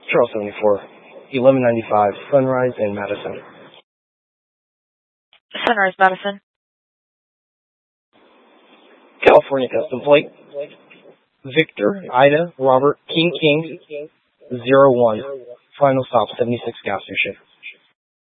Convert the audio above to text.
Charles 74, 1195, Sunrise in Madison. Sunrise, Madison. California custom plate. Victor, Ida, Robert, King, 01. Final stop, 76 gas station.